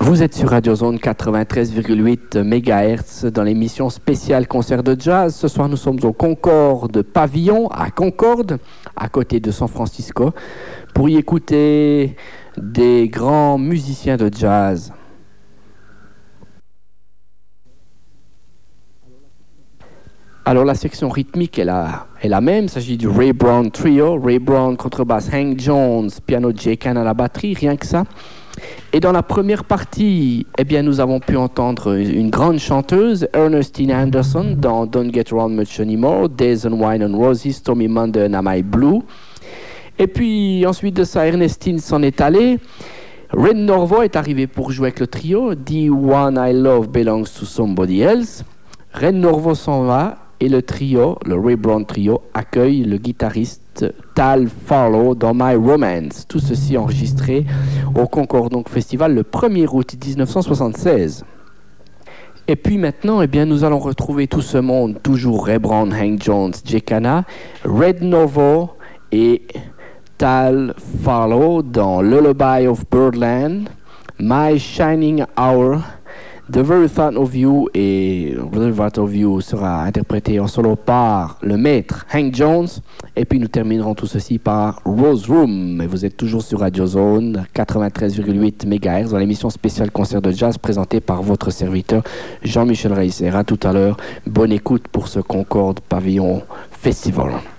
Vous êtes sur Radio Zone 93,8 MHz dans l'émission spéciale concert de jazz. Ce soir, nous sommes au Concorde Pavillon, à Concorde, à côté de San Francisco, pour y écouter des grands musiciens de jazz. Alors la section rythmique est la même, il s'agit du Ray Brown Trio, Ray Brown contrebasse, Hank Jones, piano Jay Khan à la batterie, rien que ça. Et dans la première partie, eh bien, nous avons pu entendre une grande chanteuse, Ernestine Anderson, dans Don't Get Around Much Anymore, Days and Wine and Roses, Stormy Monday and Am I Blue. Et puis ensuite de ça, Ernestine s'en est allée. Red Norvo est arrivé pour jouer avec le trio, The One I Love Belongs to Somebody Else. Red Norvo s'en va. Et le trio, le Ray Brown Trio, accueille le guitariste Tal Farlow dans My Romance. Tout ceci enregistré au Concorde Festival le 1er août 1976. Et puis maintenant, eh bien, nous allons retrouver tout ce monde, toujours Ray Brown, Hank Jones, Jay Khan, Red Norvo et Tal Farlow dans Lullaby of Birdland, My Shining Hour, The Very Thought of You, et The Very Thought of You sera interprété en solo par le maître Hank Jones. Et puis nous terminerons tout ceci par Rose Room. Et vous êtes toujours sur Radio Zone 93,8 MHz dans l'émission spéciale concert de jazz présentée par votre serviteur Jean-Michel Reiser. À tout à l'heure. Bonne écoute pour ce Concorde Pavillon Festival.